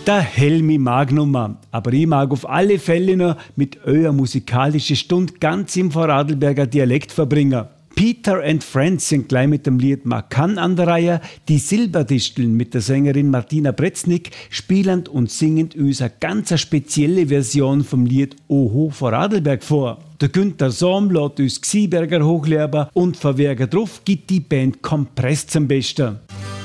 Der Helmi mag Nummer, aber ich mag auf alle Fälle noch mit eurer musikalischen Stunde ganz im Vorarlberger Dialekt verbringen. Peter and Friends sind gleich mit dem Lied Makan an der Reihe. Die Silberdisteln mit der Sängerin Martina Bretznik spielen und singen uns eine ganz spezielle Version vom Lied Oho Vorarlberg vor. Der Günther Sohm lässt uns Gsieberger hochleben und von Werger drauf gibt die Band Kompress zum Besten.